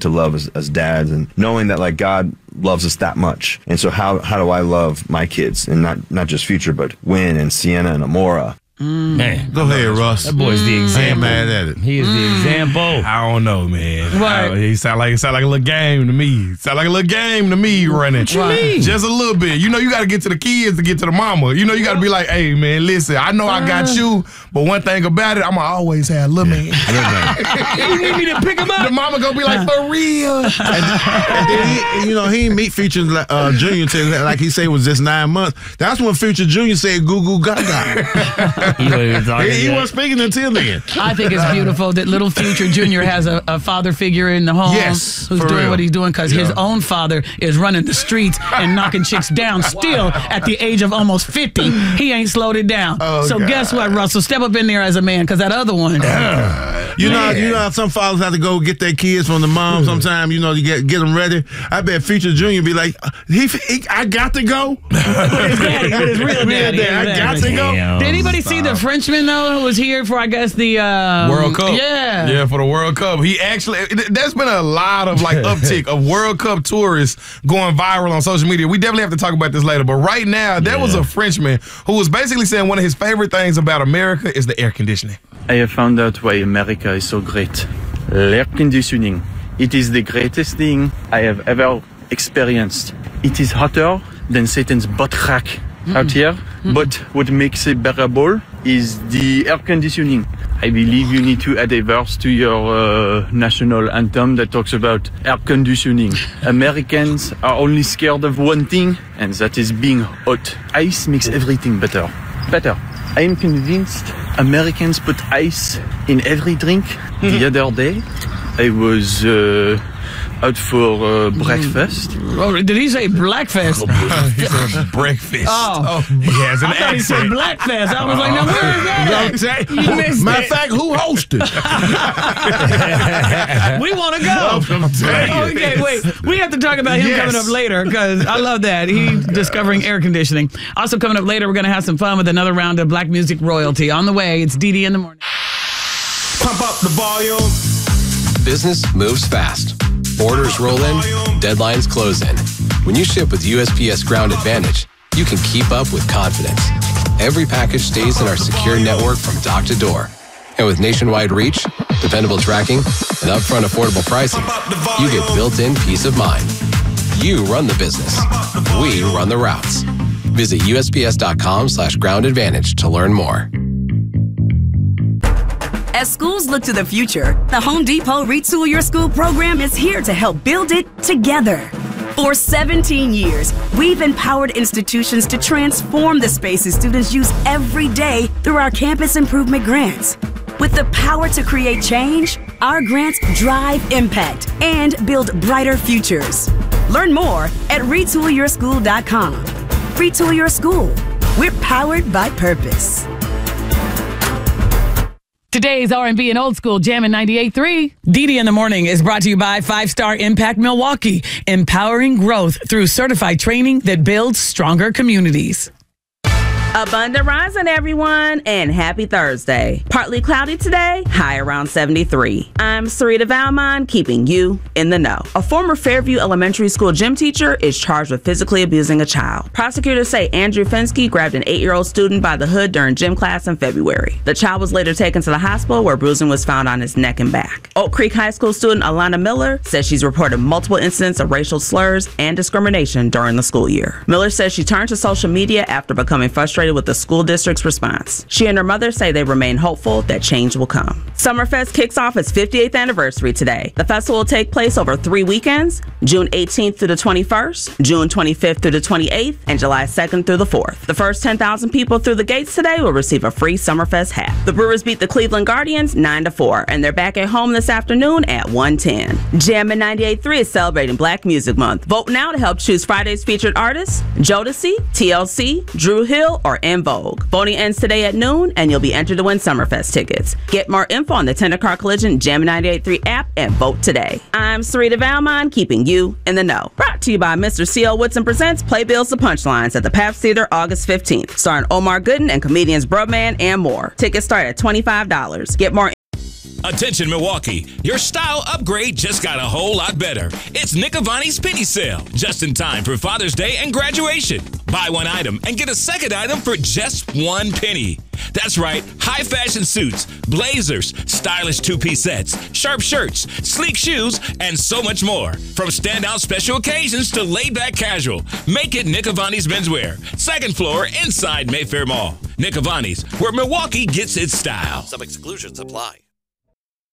to love as dads, and knowing that like God loves us that much. And so how do I love my kids, and not just Future, but Wynn and Sienna and Amora? Man, go ahead, Russ. That boy's the example. I ain't mad at it. He is the example. I don't know, man. Right. He sound like a little game to me. Sound like a little game to me running. What you mean? Just a little bit. You know, you got to get to the kids to get to the mama. You know, you got to be like, hey, man, listen, I know I got you, but one thing about it, I'm going to always have little man. You need me to pick him up? The mama going to be like, for real. And then he didn't meet Future Junior until, like he said, was just 9 months. That's when Future Junior said goo goo gaga. He wasn't speaking until then. I think it's beautiful that little Future Junior has a father figure in the home who's doing real. what he's doing, because his own father is running the streets and knocking chicks down still at the age of almost 50. He ain't slowed it down. So guess what, Russell? Step up in there as a man, because that other one. You know how some fathers have to go get their kids from the mom sometimes, you know, to get them ready. I bet Future Junior be like, I got to go. His daddy, his real daddy. I got to go. Did anybody see the Frenchman, though, who was here for, I guess, the World Cup. Yeah. Yeah, for the World Cup. He actually, there's been a lot of like uptick of World Cup tourists going viral on social media. We definitely have to talk about this later. But right now, there was a Frenchman who was basically saying one of his favorite things about America is the air conditioning. I have found out why America is so great. Air conditioning. It is the greatest thing I have ever experienced. It is hotter than Satan's butt crack out here. But what makes it bearable is the air conditioning. I believe you need to add a verse to your national anthem that talks about air conditioning. Americans are only scared of one thing, and that is being hot. Ice makes everything better. I am convinced Americans put ice in every drink. The other day, I was out for breakfast. Oh, did he say Blackfest? He said breakfast. Oh. He has an I thought he said accent. Blackfest. I was like, now where is that? You missed Matter it. of fact, who hosted? We want to go. Okay, wait. We have to talk about him coming up later, because I love that. He's discovering air conditioning. Also coming up later, we're going to have some fun with another round of Black Music Royalty. On the way, it's DD in the morning. Pump up the volume. Business moves fast. Orders roll in, deadlines close in. When you ship with USPS Ground Advantage, you can keep up with confidence. Every package stays in our secure network from dock to door. And with nationwide reach, dependable tracking, and upfront affordable pricing, you get built-in peace of mind. You run the business. We run the routes. Visit USPS.com/Ground Advantage to learn more. As schools look to the future, the Home Depot Retool Your School program is here to help build it together. For 17 years, we've empowered institutions to transform the spaces students use every day through our campus improvement grants. With the power to create change, our grants drive impact and build brighter futures. Learn more at retoolyourschool.com. Retool Your School. We're powered by purpose. Today's R&B and Old School Jammin' 98.3. DD in the Morning is brought to you by 5-Star Impact Milwaukee, empowering growth through certified training that builds stronger communities. Abundant rising, everyone, and happy Thursday. Partly cloudy today, high around 73. I'm Sarita Valmont, keeping you in the know. A former Fairview Elementary School gym teacher is charged with physically abusing a child. Prosecutors say Andrew Fensky grabbed an 8-year-old student by the hood during gym class in February. The child was later taken to the hospital where bruising was found on his neck and back. Oak Creek High School student Alana Miller says she's reported multiple incidents of racial slurs and discrimination during the school year. Miller says she turned to social media after becoming frustrated with the school district's response. She and her mother say they remain hopeful that change will come. Summerfest kicks off its 58th anniversary today. The festival will take place over 3 weekends, June 18th through the 21st, June 25th through the 28th, and July 2nd through the 4th. The first 10,000 people through the gates today will receive a free Summerfest hat. The Brewers beat the Cleveland Guardians 9-4, and they're back at home this afternoon at 1:10. Jammin' 98.3 is celebrating Black Music Month. Vote now to help choose Friday's featured artists: Jodeci, TLC, Drew Hill, or En Vogue. Voting ends today at noon, and you'll be entered to win Summerfest tickets. Get more info on the Tender Car Collision Jammin' 98.3 app and vote today. I'm Sarita Valmont, keeping you in the know. Brought to you by Mr. C.L. Woodson Presents Playbills to Punchlines at the Pabst Theater August 15th, starring Omar Gooden and comedians Brubman and more. Tickets start at $25. Get more Attention Milwaukee, your style upgrade just got a whole lot better. It's Nick Avani's Penny Sale, just in time for Father's Day and graduation. Buy one item and get a second item for just $1 penny. That's right, high fashion suits, blazers, stylish two-piece sets, sharp shirts, sleek shoes, and so much more. From standout special occasions to laid-back casual, make it Nick Avani's Menswear. Second floor inside Mayfair Mall. Nick Avani's, where Milwaukee gets its style. Some exclusions apply.